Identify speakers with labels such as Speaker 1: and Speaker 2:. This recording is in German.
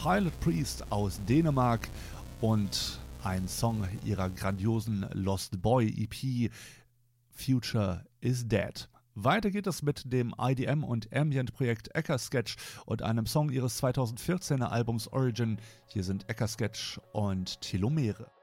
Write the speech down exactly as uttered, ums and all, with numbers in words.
Speaker 1: Pilot Priest aus Dänemark und ein Song ihrer grandiosen Lost Boy E P Future is Dead. Weiter geht es mit dem I D M und Ambient-Projekt Eckersketch und einem Song ihres zweitausendvierzehner Albums Origin. Hier sind Eckersketch und Telomere.